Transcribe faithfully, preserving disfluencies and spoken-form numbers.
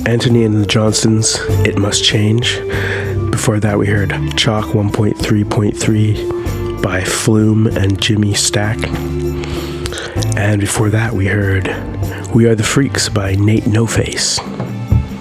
Anthony and the Johnsons, It Must Change. Before that, we heard Chalk one point three point three by Flume and Jimmy Stack. And before that, we heard We Are the Freaks by Nate No Face.